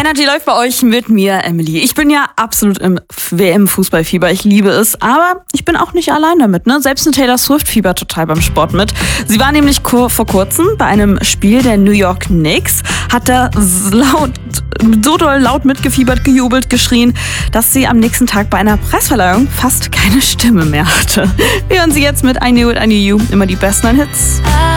Energy läuft bei euch mit mir, Emily. Ich bin ja absolut im WM-Fußballfieber. Ich liebe es, aber ich bin auch nicht allein damit. Ne? Selbst eine Taylor Swift fiebert total beim Sport mit. Sie war nämlich vor kurzem bei einem Spiel der New York Knicks, hat da so doll laut mitgefiebert, gejubelt, geschrien, dass sie am nächsten Tag bei einer Preisverleihung fast keine Stimme mehr hatte. Wir hören sie jetzt mit I Knew It, I Knew You, immer die besten Hits.